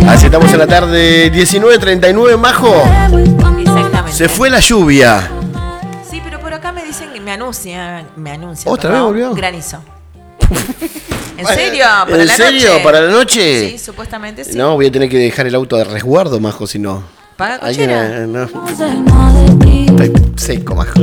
Así estamos en la tarde, 19:39, Majo. Exactamente. Se fue la lluvia. Sí, pero por acá me dicen que me anuncia. ¿Otra vez volvió? Granizo. ¿En serio? ¿Para ¿En la serio? noche? ¿Para la noche? Sí, supuestamente sí. No, voy a tener que dejar el auto de resguardo, Majo, si no. ¿Paga cochera? No. Estoy seco, Majo.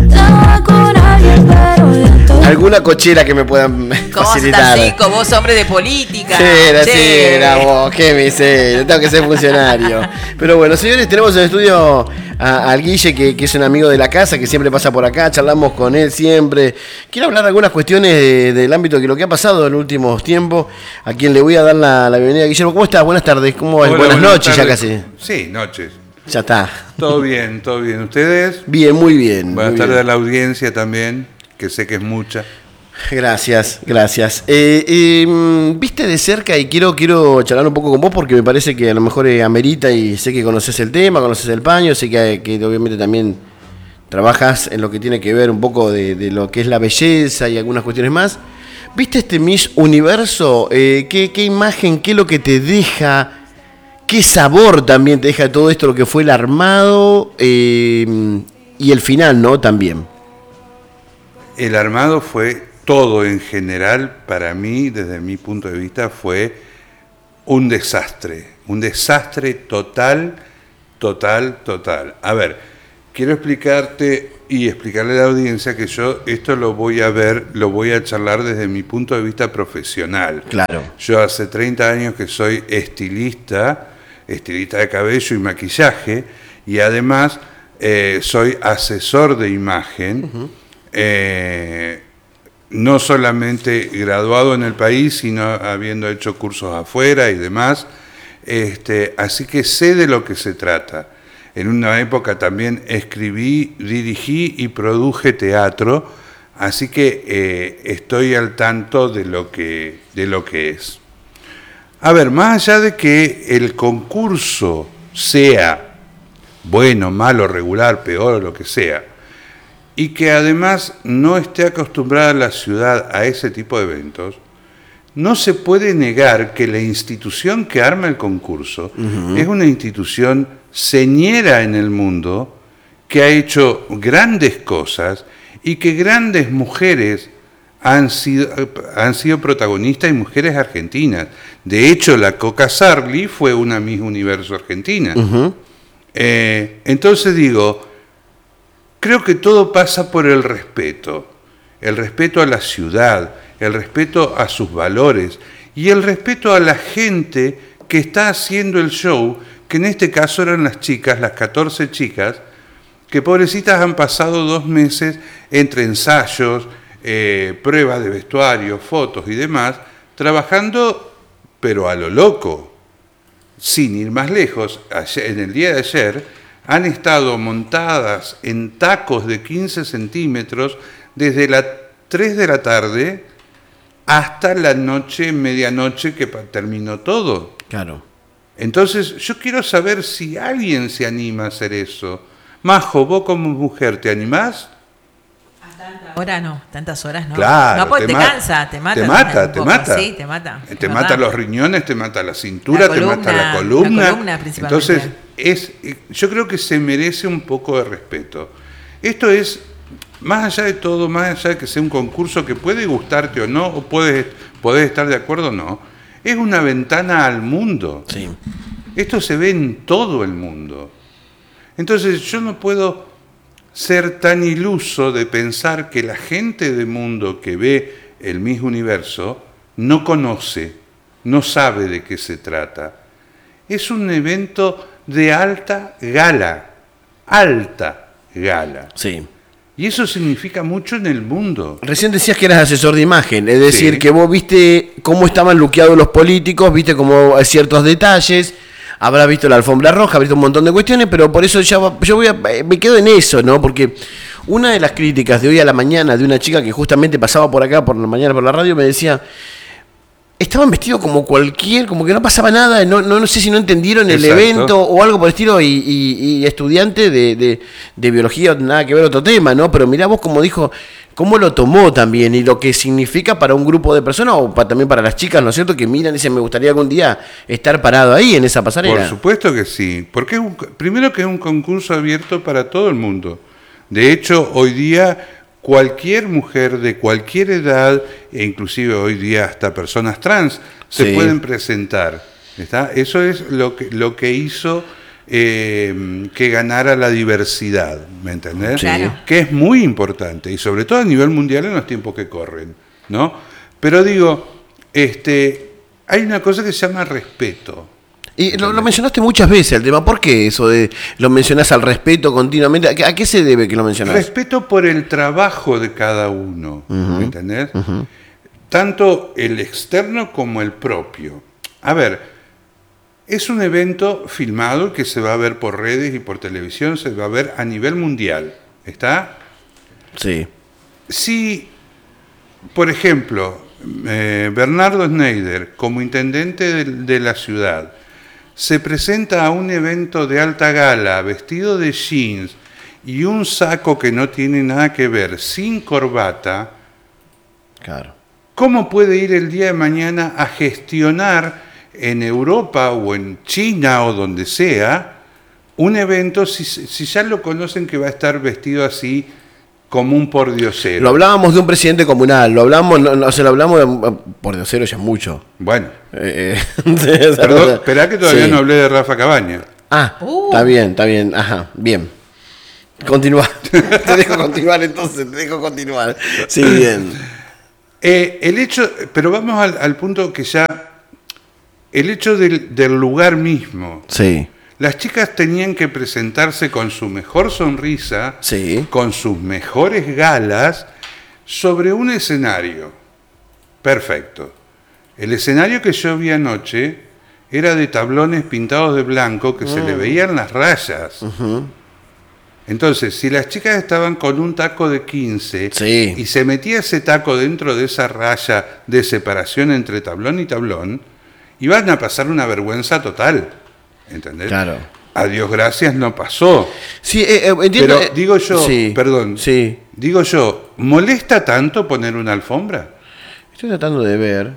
¿Alguna cochera que me puedan ¿Cómo facilitar? estás seco? Vos, hombre de política. Sí, era vos, qué miseria, tengo que ser funcionario. Pero bueno, señores, tenemos en el estudio al Guille, que es un amigo de la casa, que siempre pasa por acá, charlamos con él siempre. Quiero hablar de algunas cuestiones del ámbito de lo que ha pasado en los últimos tiempos, a quien le voy a dar la bienvenida. Guillermo, ¿cómo estás? Buenas tardes, ¿cómo va? Buenas noches tardes. Ya casi. Sí, noches. Ya está. Todo bien, todo bien. ¿Ustedes? Bien, muy bien. Buenas muy tardes bien. a la audiencia también, que sé que es mucha. Gracias. Viste de cerca y quiero charlar un poco con vos porque me parece que a lo mejor amerita y sé que conoces el tema, conoces el paño, sé que obviamente también trabajas en lo que tiene que ver un poco de lo que es la belleza y algunas cuestiones más. ¿Viste este Miss Universo? ¿Qué imagen, qué es lo que te deja? ¿Qué sabor también te deja todo esto, lo que fue el armado y el final, ¿no? También. El armado fue todo en general, para mí, desde mi punto de vista, fue un desastre total. A ver, quiero explicarte y explicarle a la audiencia que yo esto lo voy a charlar desde mi punto de vista profesional. Claro. Yo hace 30 años que soy estilista de cabello y maquillaje, y además soy asesor de imagen. Uh-huh. No solamente graduado en el país, sino habiendo hecho cursos afuera y demás, así que sé de lo que se trata. En una época también escribí, dirigí y produje teatro, así que estoy al tanto de lo que es. A ver, más allá de que el concurso sea bueno, malo, regular, peor, lo que sea, y que además no esté acostumbrada la ciudad a ese tipo de eventos, no se puede negar que la institución que arma el concurso uh-huh. es una institución señera en el mundo, que ha hecho grandes cosas y que grandes mujeres han sido protagonistas y mujeres argentinas. De hecho, la Coca Sarli fue una Miss Universo Argentina. Uh-huh. Entonces digo, creo que todo pasa por el respeto a la ciudad, el respeto a sus valores y el respeto a la gente que está haciendo el show, que en este caso eran las chicas, las 14 chicas, que pobrecitas han pasado 2 meses entre ensayos, pruebas de vestuario, fotos y demás, trabajando pero a lo loco. Sin ir más lejos, en el día de ayer han estado montadas en tacos de 15 centímetros desde las 3 de la tarde hasta la noche, medianoche, que terminó todo. Claro. Entonces, yo quiero saber si alguien se anima a hacer eso. Majo, vos como mujer, ¿te animás? Tantas horas no. Claro, no, porque te cansa, te mata. Te mata. Sí, te mata. Te mata los riñones, te mata la cintura, te mata la columna. La columna principalmente. Entonces, yo creo que se merece un poco de respeto. Esto es, más allá de todo, más allá de que sea un concurso que puede gustarte o no, o podés estar de acuerdo o no, es una ventana al mundo. Sí. Esto se ve en todo el mundo. Entonces, yo no puedo ser tan iluso de pensar que la gente del mundo que ve el Miss Universo no conoce, no sabe de qué se trata. Es un evento de alta gala. Sí. Y eso significa mucho en el mundo. Recién decías que eras asesor de imagen, es decir, sí. que vos viste cómo estaban luqueados los políticos, viste cómo ciertos detalles, habrás visto la alfombra roja, habrás visto un montón de cuestiones, pero por eso me quedo en eso, ¿no? Porque una de las críticas de hoy a la mañana de una chica que justamente pasaba por acá, por la mañana por la radio, me decía, estaban vestidos como cualquier, como que no pasaba nada, no sé si no entendieron el Exacto. evento o algo por el estilo, y estudiante de biología, nada que ver otro tema, ¿no? Pero mirá vos como dijo, cómo lo tomó también y lo que significa para un grupo de personas o también para las chicas, ¿no es cierto? Que miran y dicen, me gustaría algún día estar parado ahí en esa pasarela. Por supuesto que sí, porque primero que es un concurso abierto para todo el mundo. De hecho, hoy día cualquier mujer de cualquier edad, e inclusive hoy día hasta personas trans, se Sí. pueden presentar. ¿Está? Eso es lo que hizo que ganara la diversidad, ¿me entendés? Claro. Que es muy importante, y sobre todo a nivel mundial en los tiempos que corren, ¿no? Pero digo, hay una cosa que se llama respeto. Y lo mencionaste muchas veces el tema, ¿por qué eso de lo mencionás al respeto continuamente? ¿A qué se debe que lo mencionás? Respeto por el trabajo de cada uno, ¿me entendés? Tanto el externo como el propio. A ver, es un evento filmado que se va a ver por redes y por televisión, se va a ver a nivel mundial, ¿está? Sí. Si, por ejemplo, Bernardo Schneider, como intendente de la ciudad, se presenta a un evento de alta gala vestido de jeans y un saco que no tiene nada que ver, sin corbata, Claro. ¿cómo puede ir el día de mañana a gestionar en Europa o en China o donde sea un evento si ya lo conocen que va a estar vestido así como un pordiosero? Lo hablábamos de un presidente comunal, lo hablamos, lo hablamos de pordiosero ya es mucho. Bueno, Perdón, perdón, esperá que todavía no hablé de Rafa Cabaña. Ah, está bien, ajá, bien. Continúa. Te dejo continuar entonces, te dejo continuar. Sí, bien. El hecho, pero vamos al punto que ya, el hecho del lugar mismo. Sí. Las chicas tenían que presentarse con su mejor sonrisa, Sí. con sus mejores galas, sobre un escenario. Perfecto. El escenario que yo vi anoche era de tablones pintados de blanco que se le veían las rayas. Entonces, si las chicas estaban con un taco de 15 Sí. y se metía ese taco dentro de esa raya de separación entre tablón y tablón, iban a pasar una vergüenza total. ¿Entendés? Claro. A Dios gracias no pasó. Sí, entiendo. Pero digo yo, sí, perdón, Sí. digo yo, ¿molesta tanto poner una alfombra? Estoy tratando de ver.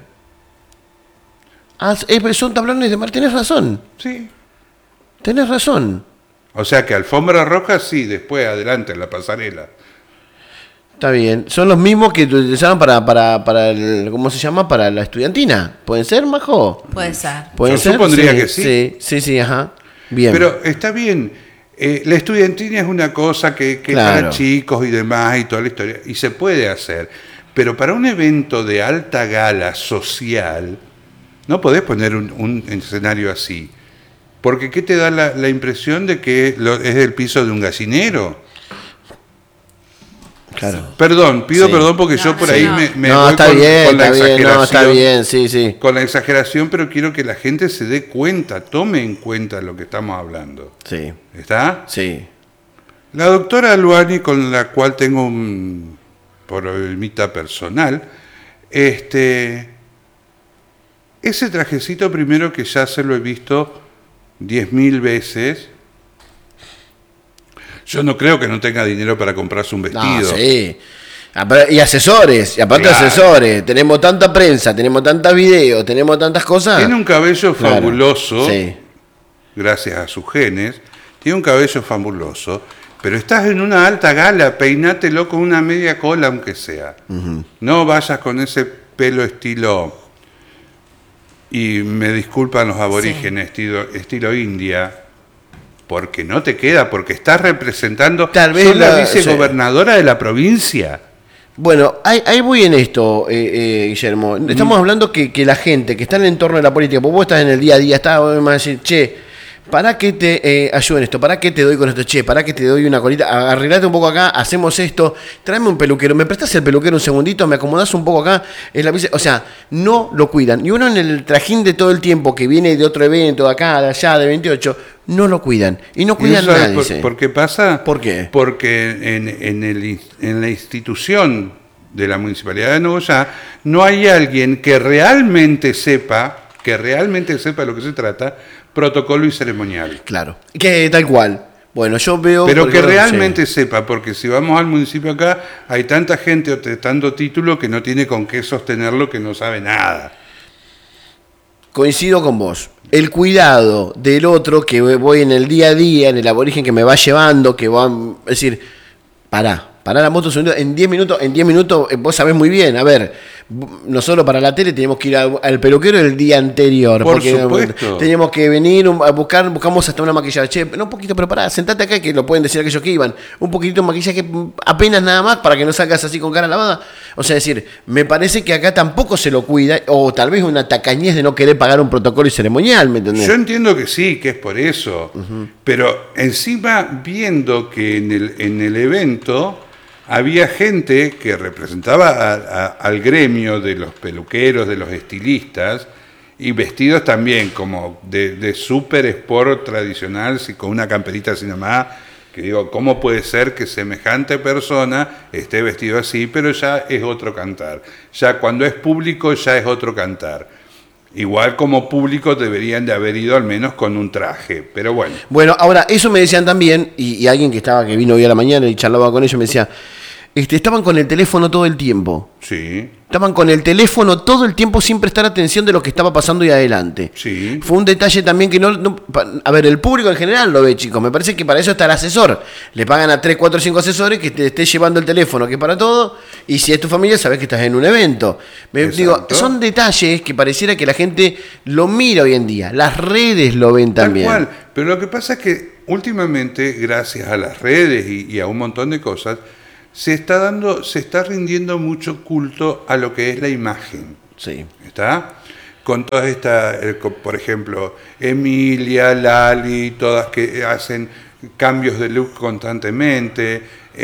Ah, son tablones de mar. Tenés razón. Sí. Tenés razón. O sea que alfombra roja sí, después adelante en la pasarela. Está bien. Son los mismos que utilizaban para el, ¿cómo se llama? Para la estudiantina. ¿Pueden ser, Majo? Puede ser. ¿Pueden Yo ser? supondría que sí. Sí, ajá. Bien. Pero está bien, la estudiantina es una cosa que Claro. para chicos y demás y toda la historia, y se puede hacer. Pero para un evento de alta gala social, no podés poner un escenario así. Porque ¿qué te da la impresión de que es el piso de un gallinero? Claro. Perdón, pido Sí. perdón porque yo por sí, ahí no. me No, voy está con bien, la está bien, exageración. no, está bien, sí. Con la exageración, pero quiero que la gente se dé cuenta, tome en cuenta lo que estamos hablando. Sí, ¿Está? sí. La doctora Aluani, con la cual tengo un problemita personal, ese trajecito primero que ya se lo he visto 10.000 veces. Yo no creo que no tenga dinero para comprarse un vestido. No, sí. Y asesores, y aparte Claro. asesores. Tenemos tanta prensa, tenemos tantos videos, tenemos tantas cosas. Tiene un cabello Claro, fabuloso, Sí. gracias a sus genes. Tiene un cabello fabuloso, pero estás en una alta gala, peinátelo con una media cola aunque sea. No vayas con ese pelo estilo, y me disculpan los aborígenes, estilo India, porque no te queda, porque estás representando, Tal vez sos la la- vicegobernadora de la provincia. Bueno, ahí voy en esto, Guillermo. Estamos hablando que la gente que está en el entorno de la política, porque vos estás en el día a día, vos me vas a decir, che, ¿para qué te ayudo en esto? ¿Para qué te doy con esto? Che, ¿para qué te doy una colita? Arreglate un poco acá, hacemos esto, tráeme un peluquero, ¿me prestás el peluquero un segundito? ¿Me acomodás un poco acá? O sea, no lo cuidan. Y uno en el trajín de todo el tiempo que viene de otro evento, de acá, de allá, de 28, no lo cuidan. Y no ¿Y cuidan eso nada, sabes dice. por qué pasa? ¿Por qué? Porque en la institución de la Municipalidad de Nogoyá, no hay alguien que realmente sepa lo que se trata, protocolo y ceremonial. Claro, que tal cual. Bueno, yo veo... Pero que realmente sepa, porque si vamos al municipio acá, hay tanta gente ostentando título que no tiene con qué sostenerlo, que no sabe nada. Coincido con vos. El cuidado del otro que voy en el día a día, en el aborigen que me va llevando, que va... Es decir, pará la moto un segundo, en 10 minutos vos sabés muy bien, a ver, nosotros para la tele tenemos que ir al peluquero el día anterior. Por porque supuesto. Teníamos que venir a buscamos hasta una maquillaje. Che, no, un poquito, pero pará, sentate acá, que lo pueden decir aquellos que iban. Un poquitito de maquillaje, apenas nada más, para que no salgas así con cara lavada. O sea, es decir, me parece que acá tampoco se lo cuida, o tal vez una tacañez de no querer pagar un protocolo y ceremonial, ¿me entendés? Yo entiendo que sí, que es por eso, pero encima viendo que en el evento había gente que representaba al gremio de los peluqueros, de los estilistas, y vestidos también como de super sport tradicional, con una camperita así nomás, que digo, ¿cómo puede ser que semejante persona esté vestido así? Pero ya es otro cantar. Ya cuando es público ya es otro cantar. Igual como público deberían de haber ido al menos con un traje, pero bueno. Bueno, ahora, eso me decían también, y alguien que vino hoy a la mañana y charlaba con ellos, me decía, estaban con el teléfono todo el tiempo. Sí. Estaban con el teléfono todo el tiempo sin prestar atención de lo que estaba pasando ahí adelante. Sí. Fue un detalle también que a ver, el público en general lo ve, chicos. Me parece que para eso está el asesor. Le pagan a 3, 4, 5 asesores que te esté llevando el teléfono, que es para todo. Y si es tu familia, sabes que estás en un evento. Digo, son detalles que pareciera que la gente lo mira hoy en día. Las redes lo ven también. Tal cual. Pero lo que pasa es que últimamente, gracias a las redes y a un montón de cosas, se está rindiendo mucho culto a lo que es la imagen. Sí. ¿Está? Con todas estas, por ejemplo, Emilia, Lali, todas que hacen cambios de look constantemente,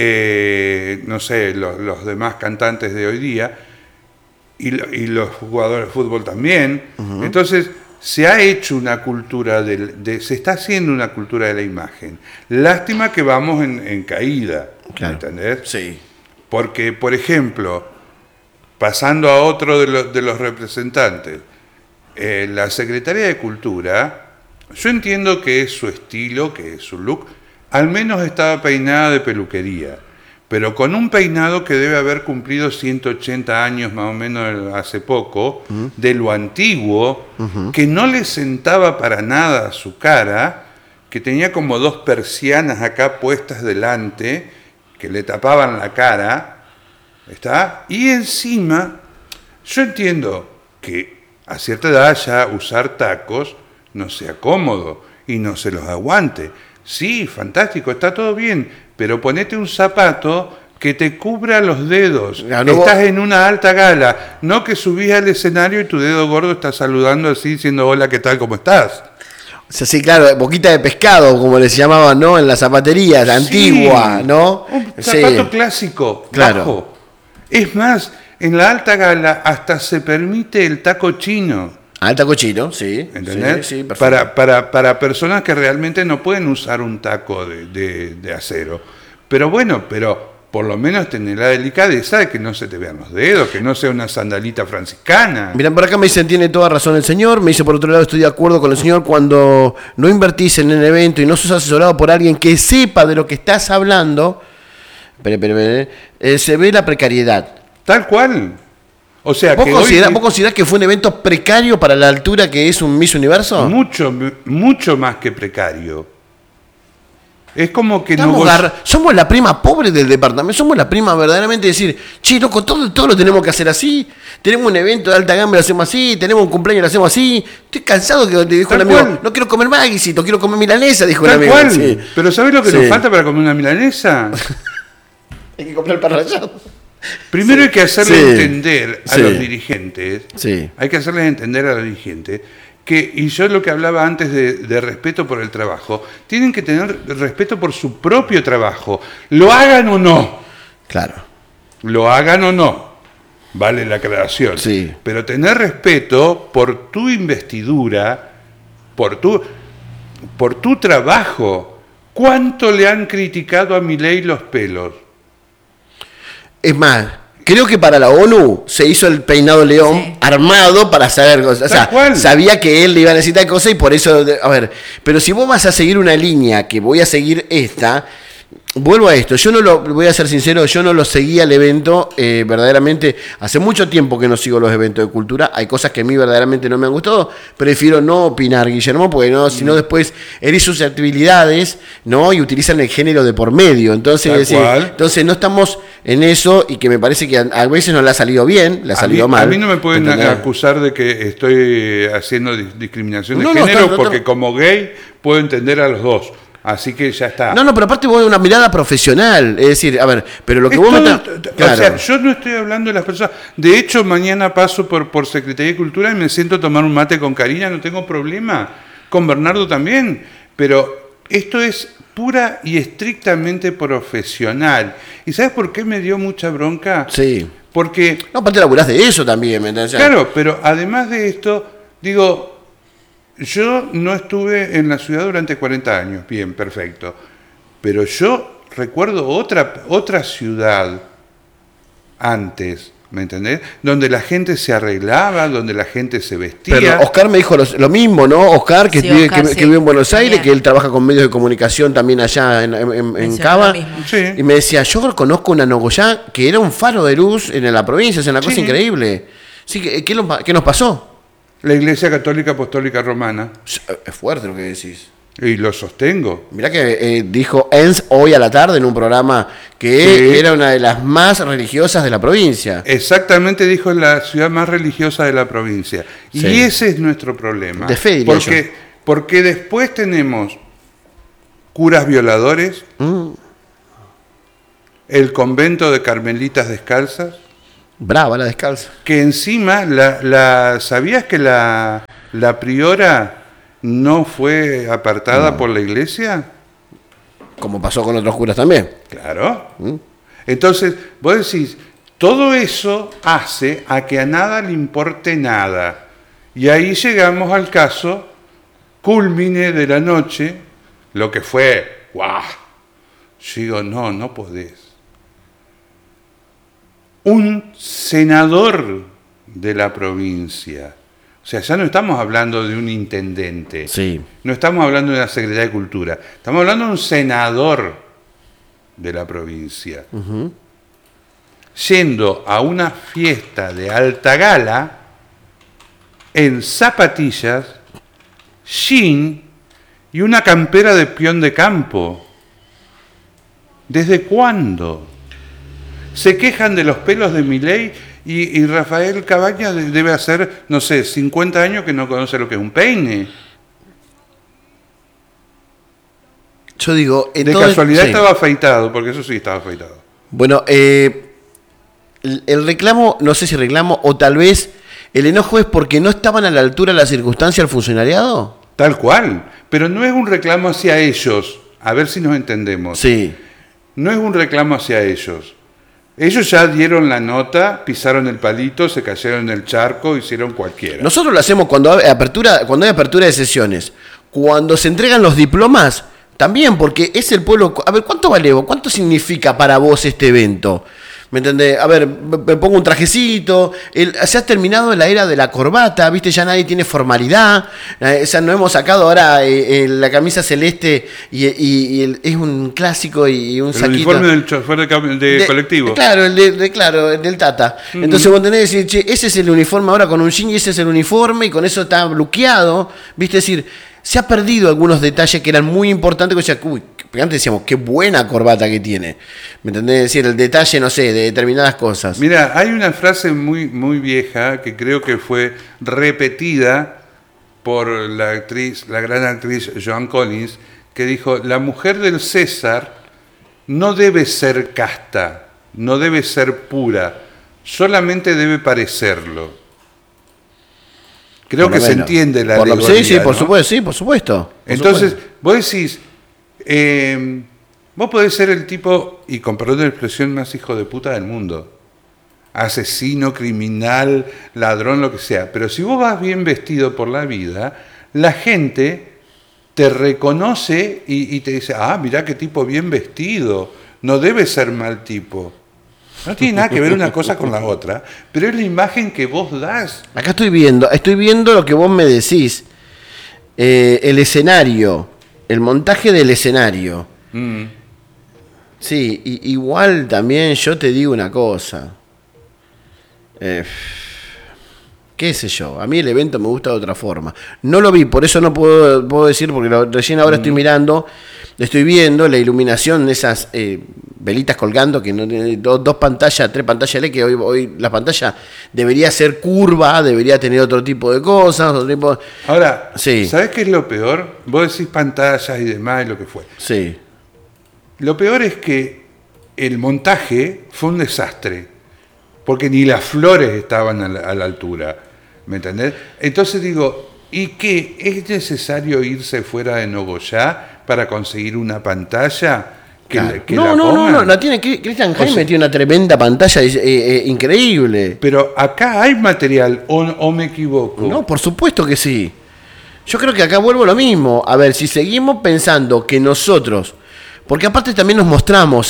no sé, los demás cantantes de hoy día, y los jugadores de fútbol también. Uh-huh. Entonces, se ha hecho una cultura, se está haciendo una cultura de la imagen. Lástima que vamos en caída. Claro. ¿Entendés? Sí. Porque, por ejemplo, pasando a otro de los representantes, la Secretaría de Cultura, yo entiendo que es su estilo, que es su look, al menos estaba peinada de peluquería, pero con un peinado que debe haber cumplido 180 años más o menos hace poco, de lo antiguo, que no le sentaba para nada a su cara, que tenía como 2 persianas acá puestas delante, que le tapaban la cara, ¿está? Y encima, yo entiendo que a cierta edad ya usar tacos no sea cómodo y no se los aguante. Sí, fantástico, está todo bien, pero ponete un zapato que te cubra los dedos. No, estás en una alta gala, no que subís al escenario y tu dedo gordo está saludando así, diciendo hola, ¿qué tal? ¿Cómo estás? O sea, sí, claro, boquita de pescado, como les llamaban, ¿no? En las zapaterías, la antigua, ¿no? Un zapato clásico, claro. Bajo. Es más, en la alta gala hasta se permite el taco chino. El taco chino, sí. ¿Entendés? Sí, perfecto. Para personas que realmente no pueden usar un taco de acero. Pero bueno, por lo menos tener la delicadeza de que no se te vean los dedos, que no sea una sandalita franciscana. Mirá, por acá me dicen, tiene toda razón el señor. Me dice, por otro lado, estoy de acuerdo con el señor, cuando no invertís en el evento y no sos asesorado por alguien que sepa de lo que estás hablando, se ve la precariedad. Tal cual. O sea, ¿Vos considerás que fue un evento precario para la altura que es un Miss Universo? Mucho más que precario. Es como que somos la prima pobre del departamento, somos la prima verdaderamente de decir, che, loco, todo lo tenemos que hacer así, tenemos un evento de alta gama, lo hacemos así, tenemos un cumpleaños, lo hacemos así. Estoy cansado, que te dijo un amigo, no quiero comer más guisito, quiero comer milanesa, dijo un amigo. Sí. Pero ¿sabés lo que nos falta para comer una milanesa? Hay que comprar el pan rallado. Primero hay que hacerle entender a los dirigentes, hay que hacerles entender a los dirigentes que, y yo lo que hablaba antes de respeto por el trabajo, tienen que tener respeto por su propio trabajo, lo hagan o no. Claro. Lo hagan o no, vale la aclaración. Sí. Pero tener respeto por tu investidura, por tu trabajo. ¿Cuánto le han criticado a Milei los pelos? Es más, Creo que para la ONU se hizo el peinado león armado para saber cosas. O sea, sabía que él le iba a necesitar cosas y por eso, a ver, pero si vos vas a seguir una línea, que voy a seguir esta, vuelvo a esto, yo no lo, voy a ser sincero, yo no lo seguía el evento, verdaderamente, hace mucho tiempo que no sigo los eventos de cultura, hay cosas que a mí verdaderamente no me han gustado, prefiero no opinar, Guillermo, porque no, si no después herir susceptibilidades, ¿no? Y utilizan el género de por medio, entonces no estamos en eso, y que me parece que a veces no le ha salido bien, le ha salido mal. A mí no me pueden acusar de que estoy haciendo discriminación de género, porque como gay puedo entender a los dos. Así que ya está. No, pero aparte vos de una mirada profesional. Es decir, a ver, pero lo que vos claro. O sea, yo no estoy hablando de las personas. De hecho, mañana paso por Secretaría de Cultura y me siento a tomar un mate con Karina, no tengo problema. Con Bernardo también. Pero esto es pura y estrictamente profesional. ¿Y sabes por qué me dio mucha bronca? Sí. Porque... No, aparte laburás de eso también, ¿me entendés? Claro, pero además de esto, digo... Yo no estuve en la ciudad durante 40 años, bien, perfecto. Pero yo recuerdo otra ciudad antes, ¿me entendés? Donde la gente se arreglaba, donde la gente se vestía. Pero Oscar me dijo lo mismo, ¿no? Oscar, que vive en Buenos Aires, que él trabaja con medios de comunicación también allá en Cava. Sí. Y me decía, yo conozco una Nogoyá que era un faro de luz en la provincia, es una cosa increíble. Sí, ¿qué nos pasó? La Iglesia Católica Apostólica Romana. Es fuerte lo que decís. Y lo sostengo. Mirá que dijo Enz hoy a la tarde en un programa que era una de las más religiosas de la provincia. Exactamente, dijo, la ciudad más religiosa de la provincia. Y ese es nuestro problema. De fe, porque después tenemos curas violadores, el convento de Carmelitas Descalzas. Brava la descalza. Que encima, ¿sabías que la priora no fue apartada por la iglesia? Como pasó con otros curas también. Claro. Entonces, vos decís, todo eso hace a que a nada le importe nada. Y ahí llegamos al caso cúlmine de la noche, lo que fue, ¡guau! Yo digo, no podés. Un senador de la provincia. O sea, ya no estamos hablando de un intendente. Sí. No estamos hablando de la Secretaría de Cultura. Estamos hablando de un senador de la provincia. Yendo a una fiesta de alta gala en zapatillas, jean y una campera de peón de campo. ¿Desde cuándo? Se quejan de los pelos de Milei y Rafael Cabañas debe hacer, no sé, 50 años que no conoce lo que es un peine. Yo digo... De casualidad estaba afeitado, porque eso sí estaba afeitado. Bueno, el reclamo, no sé si reclamo, o tal vez el enojo es porque no estaban a la altura de la circunstancia del funcionariado. Tal cual, pero no es un reclamo hacia ellos, a ver si nos entendemos. Sí. No es un reclamo hacia ellos. Ellos ya dieron la nota, pisaron el palito, se cayeron en el charco, hicieron cualquiera. Nosotros lo hacemos cuando hay apertura de sesiones. Cuando se entregan los diplomas, también, porque es el pueblo... A ver, ¿cuánto vale vos? ¿Cuánto significa para vos este evento? ¿Me entendés? A ver, me pongo un trajecito. Se ha terminado la era de la corbata, ¿viste? Ya nadie tiene formalidad. O sea, no hemos sacado ahora la camisa celeste y es un clásico y un saquito. El uniforme del chofer de colectivo. Claro, el del Tata. Entonces vos tenés que decir, che, ese es el uniforme ahora con un jean y ese es el uniforme y con eso está bloqueado. ¿Viste? Es decir, se ha perdido algunos detalles que eran muy importantes. Que antes decíamos, qué buena corbata que tiene. ¿Me entendés? Es decir, el detalle, no sé, de determinadas cosas. Mira, hay una frase muy, muy vieja que creo que fue repetida por la gran actriz Joan Collins, que dijo, la mujer del César no debe ser casta, no debe ser pura, solamente debe parecerlo. Creo que se entiende la alegoría, sí, por ¿no? supuesto, sí, por supuesto. Entonces, vos decís, vos podés ser el tipo, y con perdón de la expresión, más hijo de puta del mundo. Asesino, criminal, ladrón, lo que sea. Pero si vos vas bien vestido por la vida, la gente te reconoce y te dice, mirá qué tipo bien vestido. No debe ser mal tipo. No tiene nada que ver una cosa con la otra, pero es la imagen que vos das. Acá estoy viendo lo que vos me decís. El escenario, el montaje del escenario. Sí, igual también yo te digo una cosa. Qué sé yo, a mí el evento me gusta de otra forma. No lo vi, por eso no puedo decir, porque recién ahora estoy mirando, estoy viendo la iluminación de esas velitas colgando, que no tiene dos pantallas, 3 pantallas LED, que hoy la pantalla debería ser curva, debería tener otro tipo de cosas, otro tipo... Ahora, sí. ¿Sabés qué es lo peor? Vos decís pantallas y demás y lo que fue. Sí. Lo peor es que el montaje fue un desastre, porque ni las flores estaban a la altura, ¿me entendés? Entonces digo, ¿y qué? ¿Es necesario irse fuera de Nogoyá para conseguir una pantalla que, Claro. que la pongan? No, la tiene Cristian Jaime, tiene una tremenda pantalla increíble. Pero acá hay material, o me equivoco. No, por supuesto que sí. Yo creo que acá vuelvo a lo mismo. A ver, si seguimos pensando que nosotros, porque aparte también nos mostramos,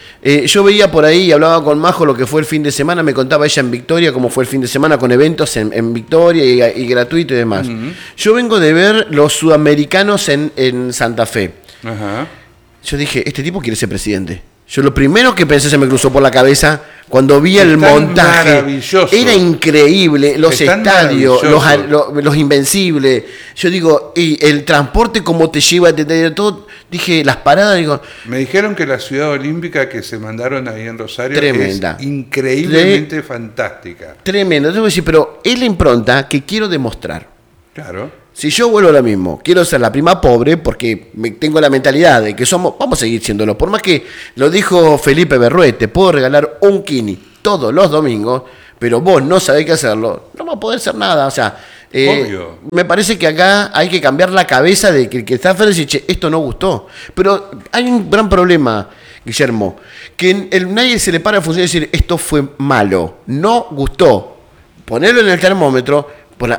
yo veía por ahí, hablaba con Majo lo que fue el fin de semana, me contaba ella en Victoria cómo fue el fin de semana con eventos en Victoria y gratuito y demás. Yo vengo de ver los sudamericanos en Santa Fe. Ajá. Yo dije, este tipo quiere ser presidente. Yo lo primero que pensé, se me cruzó por la cabeza cuando vi el montaje. Maravilloso. Era increíble, los Están estadios, maravillosos. los invencibles. Yo digo, y el transporte cómo te lleva, todo. Dije, las paradas, digo, Me dijeron que la ciudad olímpica que se mandaron ahí en Rosario Tremenda. es increíblemente fantástica. tremendo. Entonces, decir, pero es la impronta que quiero demostrar. Claro. Si yo vuelvo a lo mismo, quiero ser la prima pobre porque tengo la mentalidad de que vamos a seguir siéndolo. Por más que lo dijo Felipe Berruet, te puedo regalar un kini todos los domingos, pero vos no sabés qué hacerlo, no va a poder ser nada. O sea, Obvio. me parece que acá hay que cambiar la cabeza de que está feliz y che, esto no gustó. Pero hay un gran problema, Guillermo, que nadie se le para a funcionar y decir esto fue malo, no gustó. Ponerlo en el termómetro.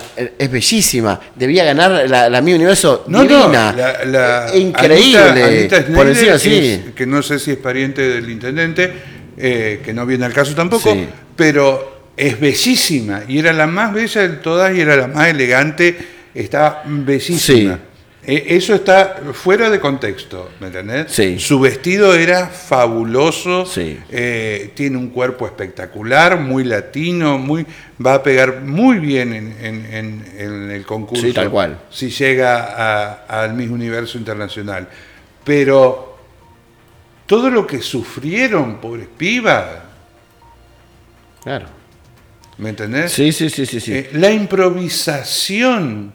Es bellísima. Debía ganar la Mi Universo divina. Increíble. Anita por encima, sí. que no sé si es pariente del intendente, que no viene al caso tampoco, Sí. pero es bellísima. Y era la más bella de todas y era la más elegante. Estaba bellísima. Sí. Eso está fuera de contexto, ¿me entendés? Sí. Su vestido era fabuloso, Sí. Tiene un cuerpo espectacular, muy latino, va a pegar muy bien en el concurso. Sí, tal cual. Si llega al Miss Universo Internacional. Pero todo lo que sufrieron, pobres pibas, Claro. ¿me entendés? Sí. La improvisación.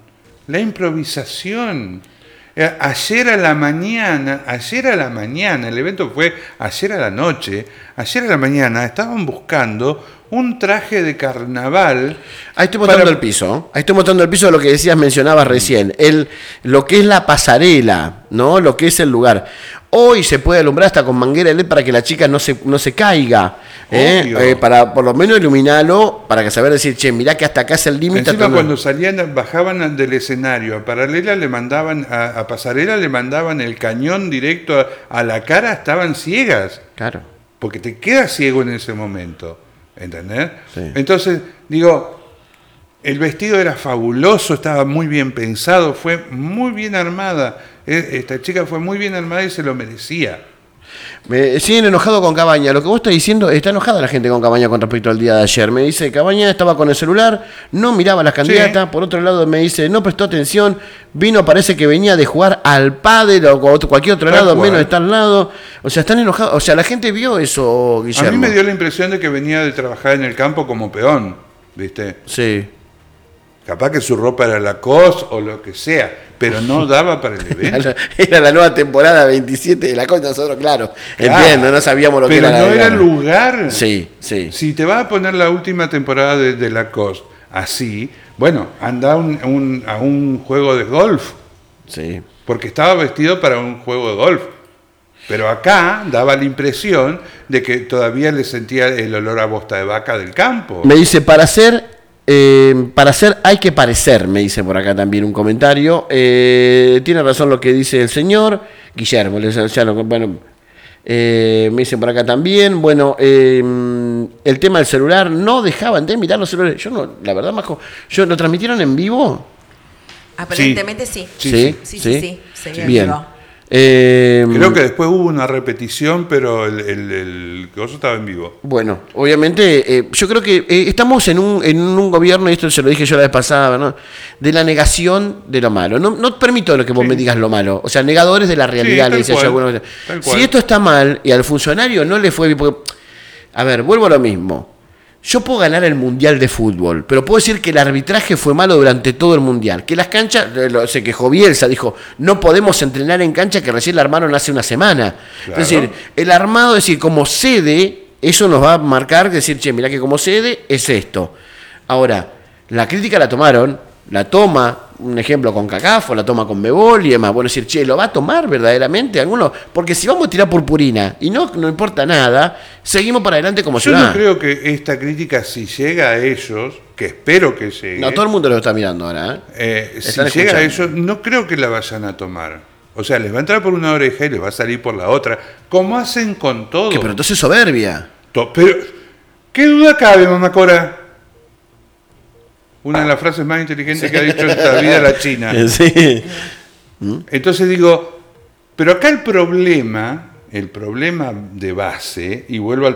Ayer a la mañana, el evento fue ayer a la noche, ayer a la mañana estaban buscando un traje de carnaval. Ahí estoy mostrando el piso. Ahí estoy mostrando el piso de lo que mencionabas recién. Lo que es la pasarela, ¿no? Lo que es el lugar. Hoy se puede alumbrar hasta con manguera LED para que la chica no se caiga. Para por lo menos iluminarlo, para que saber decir, che, mirá que hasta acá es el límite. Encima cuando bajaban del escenario a Paralela le mandaban, a Pasarela le mandaban el cañón directo a la cara, estaban ciegas. Claro. Porque te quedas ciego en ese momento, ¿entendés? Sí. Entonces, digo, el vestido era fabuloso, estaba muy bien pensado, fue muy bien armada. Esta chica fue muy bien armada y se lo merecía. Siguen enojados con Cabaña. Lo que vos estás diciendo, está enojada la gente con Cabaña con respecto al día de ayer. Me dice, Cabaña estaba con el celular, no miraba a las candidatas. Sí. Por otro lado me dice, no prestó atención, parece que venía de jugar al pádel o cualquier otro lado, menos de estar al lado. O sea, están enojados. O sea, la gente vio eso, Guillermo. A mí me dio la impresión de que venía de trabajar en el campo como peón, ¿viste? Sí. Capaz que su ropa era Lacoste o lo que sea, pero no daba para el evento. Era la nueva temporada 27 de Lacoste, nosotros, claro, entiendo, no sabíamos lo que era. Pero no era el lugar. Sí. Si te vas a poner la última temporada de Lacoste así, bueno, anda a un juego de golf. Sí. Porque estaba vestido para un juego de golf. Pero acá daba la impresión de que todavía le sentía el olor a bosta de vaca del campo. Me dice, para hacer hay que parecer, me dice por acá también un comentario. Tiene razón lo que dice el señor Guillermo. Bueno, Me dicen por acá también. Bueno, el tema del celular, no dejaban de mirar los celulares. Yo no, la verdad, Majo, ¿yo lo transmitieron en vivo? Aparentemente sí. Sí. Se vio en Bien. vivo. Creo que después hubo una repetición, pero el coso estaba en vivo. Bueno, obviamente, yo creo que estamos en un gobierno, y esto se lo dije yo la vez pasada, ¿no?, de la negación de lo malo. No permito lo que vos me digas lo malo. O sea, negadores de la realidad, le decía yo. Bueno, si esto está mal y al funcionario no le fue bien, porque, a ver, vuelvo a lo mismo. Yo puedo ganar el Mundial de Fútbol, pero puedo decir que el arbitraje fue malo durante todo el Mundial. Que las canchas, se quejó Bielsa, dijo, no podemos entrenar en cancha que recién la armaron hace una semana. Claro. Es decir, el armado, es decir, como sede, eso nos va a marcar, decir, che, mirá que como sede es esto. Ahora, la crítica la tomaron, la toma, un ejemplo con CACAF, o la toma con Bebol y demás. Bueno, decir, che, ¿lo va a tomar verdaderamente alguno? Porque si vamos a tirar purpurina y no importa nada, seguimos para adelante como ciudad. Yo no creo que esta crítica, si llega a ellos, que espero que llegue... No, todo el mundo lo está mirando ahora. Si llega a ellos, no creo que la vayan a tomar. O sea, les va a entrar por una oreja y les va a salir por la otra, como hacen con todo. ¿Qué? Pero entonces soberbia. Pero, ¿qué duda cabe, mamá Cora? Una de las frases más inteligentes que ha dicho en esta vida la China. Sí. Entonces digo, pero acá el problema de base, y vuelvo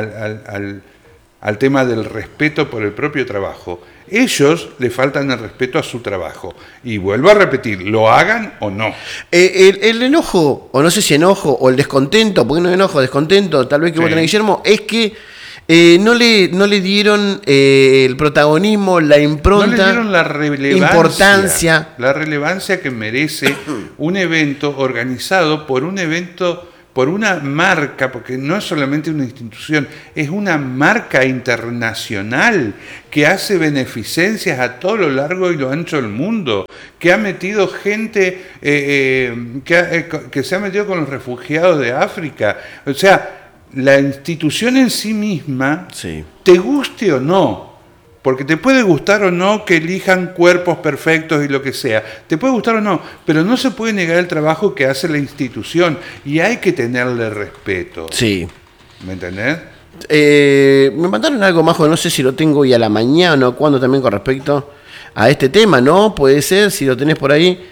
al tema del respeto por el propio trabajo, ellos le faltan el respeto a su trabajo. Y vuelvo a repetir, lo hagan o no. El enojo, o no sé si enojo, o el descontento, porque no enojo, descontento, tal vez que vos tenés, Guillermo, es que no le dieron el protagonismo, la impronta, no le dieron la importancia, la relevancia que merece un evento organizado por una marca, porque no es solamente una institución, es una marca internacional que hace beneficencias a todo lo largo y lo ancho del mundo, que ha metido gente, que se ha metido con los refugiados de África. O sea, la institución en sí misma, sí, te guste o no, porque te puede gustar o no que elijan cuerpos perfectos y lo que sea, te puede gustar o no, pero no se puede negar el trabajo que hace la institución y hay que tenerle respeto. Sí. ¿Me entendés? Me mandaron algo, Majo, no sé si lo tengo hoy a la mañana o cuándo también con respecto a este tema, ¿no? Puede ser, si lo tenés por ahí.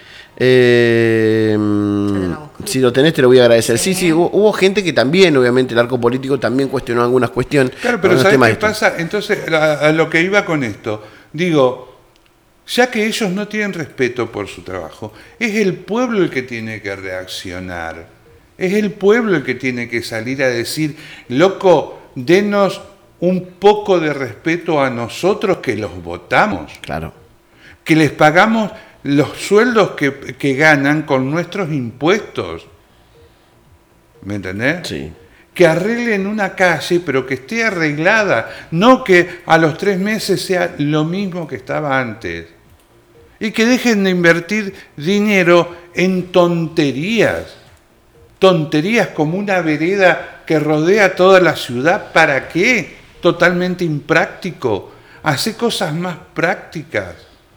Si lo tenés te lo voy a agradecer. Sí, hubo gente que también, obviamente el arco político también cuestionó algunas cuestiones. Claro, pero ¿sabes qué pasa? Entonces, a lo que iba con esto, digo, ya que ellos no tienen respeto por su trabajo, es el pueblo el que tiene que reaccionar, es el pueblo el que tiene que salir a decir, loco, denos un poco de respeto a nosotros que los votamos. Claro. Que les pagamos los sueldos que ganan con nuestros impuestos. ¿Me entendés? Sí. Que arreglen una calle, pero que esté arreglada, no que a los 3 meses sea lo mismo que estaba antes. Y que dejen de invertir dinero en tonterías. Tonterías como una vereda que rodea toda la ciudad. ¿Para qué? Totalmente impráctico. Hace cosas más prácticas.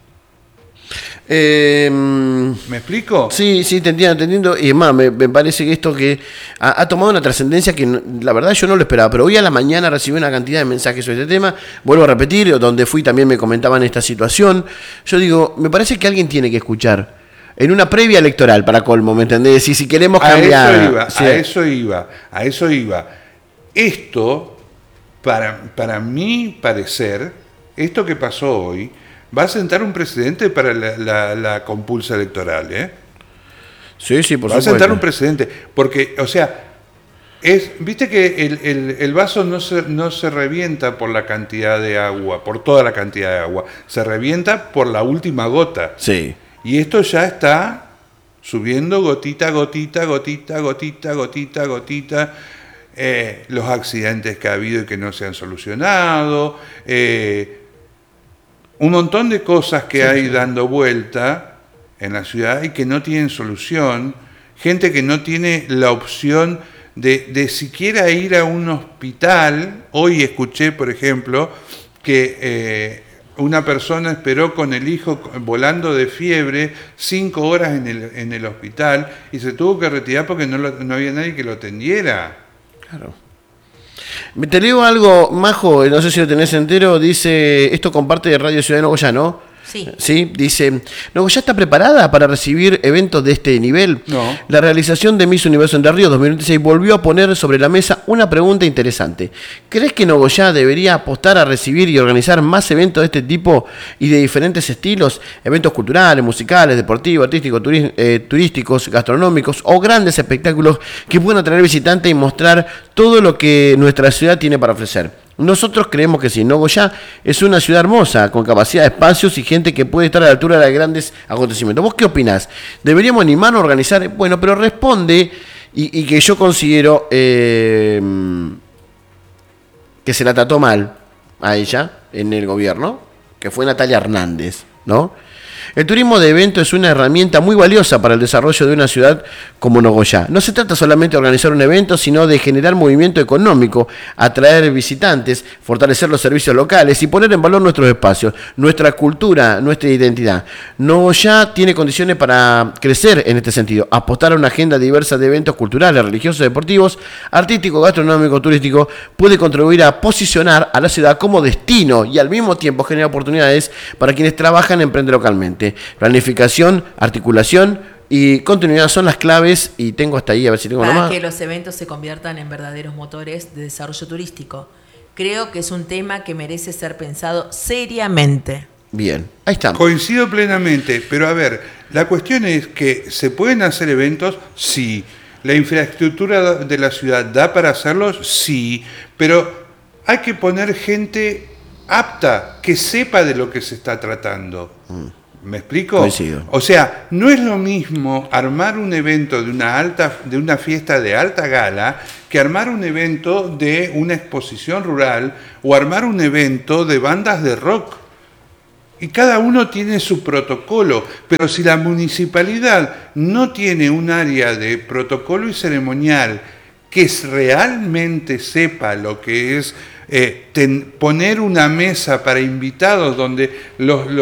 ¿Me explico? Sí, te entiendo. Y además, me parece que esto que ha tomado una trascendencia que la verdad yo no lo esperaba. Pero hoy a la mañana recibí una cantidad de mensajes sobre este tema. Vuelvo a repetir, donde fui también me comentaban esta situación. Yo digo, me parece que alguien tiene que escuchar. En una previa electoral, para colmo, ¿me entendés? Y si queremos cambiar... A eso iba. Esto, para mi parecer, esto que pasó hoy, va a sentar un precedente para la compulsa electoral, ¿eh? Sí, por supuesto. Va a sentar un precedente, porque, o sea, viste que el vaso no se revienta por la cantidad de agua, por toda la cantidad de agua, se revienta por la última gota. Sí. Y esto ya está subiendo gotita, gotita, gotita, gotita, gotita, gotita, los accidentes que ha habido y que no se han solucionado, un montón de cosas que hay dando vuelta en la ciudad y que no tienen solución, gente que no tiene la opción de siquiera ir a un hospital. Hoy escuché, por ejemplo, que una persona esperó con el hijo volando de fiebre 5 horas en el hospital y se tuvo que retirar porque no había nadie que lo atendiera. Claro. Te leo algo, Majo, no sé si lo tenés entero, dice, esto comparte de Radio Ciudad de Nogoyá, ¿no? Sí. Sí, dice, ¿Nogoyá está preparada para recibir eventos de este nivel? No. La realización de Miss Universo Entre Ríos 2026 volvió a poner sobre la mesa una pregunta interesante. ¿Crees que Nogoyá debería apostar a recibir y organizar más eventos de este tipo y de diferentes estilos? Eventos culturales, musicales, deportivos, artísticos, turísticos, gastronómicos o grandes espectáculos que puedan atraer visitantes y mostrar todo lo que nuestra ciudad tiene para ofrecer. Nosotros creemos que sí. Nogoyá es una ciudad hermosa, con capacidad de espacios y gente que puede estar a la altura de grandes acontecimientos. ¿Vos qué opinás? ¿Deberíamos animarnos a organizar? Bueno, pero responde, y que yo considero que se la trató mal a ella en el gobierno, que fue Natalia Hernández, ¿no? El turismo de evento es una herramienta muy valiosa para el desarrollo de una ciudad como Nogoyá. No se trata solamente de organizar un evento, sino de generar movimiento económico, atraer visitantes, fortalecer los servicios locales y poner en valor nuestros espacios, nuestra cultura, nuestra identidad. Nogoyá tiene condiciones para crecer en este sentido, apostar a una agenda diversa de eventos culturales, religiosos, deportivos, artísticos, gastronómicos, turísticos, puede contribuir a posicionar a la ciudad como destino y al mismo tiempo generar oportunidades para quienes trabajan y emprenden localmente. Planificación, articulación y continuidad son las claves, y tengo hasta ahí, a ver si tengo para nomás. que los eventos se conviertan en verdaderos motores de desarrollo turístico. Creo que es un tema que merece ser pensado seriamente. Bien, ahí está. Coincido plenamente, pero a ver, la cuestión es que ¿se pueden hacer eventos? Sí. ¿La infraestructura de la ciudad da para hacerlos? Sí. Pero hay que poner gente apta, que sepa de lo que se está tratando. ¿Me explico? Coincido. O sea, no es lo mismo armar un evento de una fiesta de alta gala que armar un evento de una exposición rural o armar un evento de bandas de rock. Y cada uno tiene su protocolo, pero si la municipalidad no tiene un área de protocolo y ceremonial que realmente sepa lo que es poner una mesa para invitados donde los